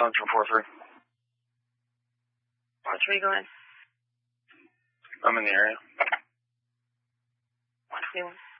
Function 4-3. Watch where you going? I'm in the area. 1-2.